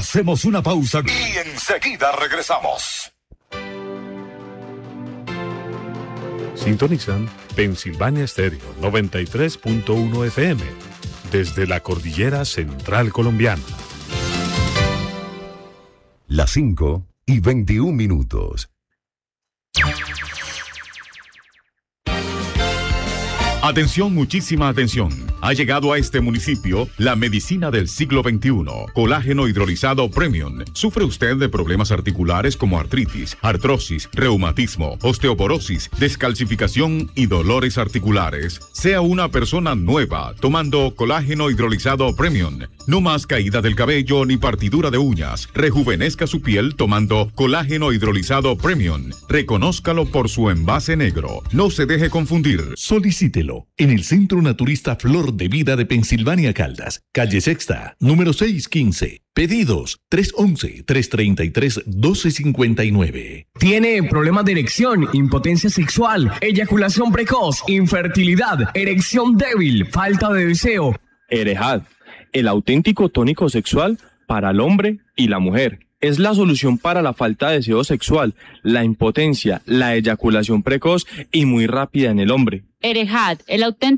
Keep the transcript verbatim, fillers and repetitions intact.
Hacemos una pausa y enseguida regresamos. Sintonizan Pensilvania Stereo noventa y tres punto uno F M desde la cordillera central colombiana. Las cinco y veintiún minutos. Atención, muchísima atención. Ha llegado a este municipio la medicina del siglo veintiuno. Colágeno hidrolizado Premium. ¿Sufre usted de problemas articulares como artritis, artrosis, reumatismo, osteoporosis, descalcificación y dolores articulares? Sea una persona nueva tomando colágeno hidrolizado Premium. No más caída del cabello ni partidura de uñas. Rejuvenezca su piel tomando colágeno hidrolizado Premium. Reconózcalo por su envase negro. No se deje confundir. Solicítelo en el Centro Naturista Flor de Vida de Pensilvania Caldas, calle Sexta, número seiscientos quince. Pedidos tres once, tres treinta y tres, doce cincuenta y nueve. ¿Tiene problemas de erección, impotencia sexual, eyaculación precoz, infertilidad, erección débil, falta de deseo? Erejad, el auténtico tónico sexual para el hombre y la mujer. Es la solución para la falta de deseo sexual, la impotencia, la eyaculación precoz y muy rápida en el hombre. Erejad, el auténtico